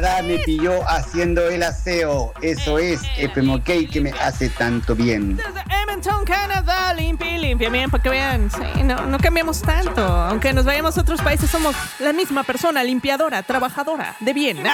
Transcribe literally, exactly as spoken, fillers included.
Me pilló haciendo el aseo. Eso es F M K que me hace tanto bien. Desde Edmonton, Canadá, limpia y limpia bien para que vean. Sí, no, no cambiamos tanto. Aunque nos vayamos a otros países, somos la misma persona, limpiadora, trabajadora, de bien.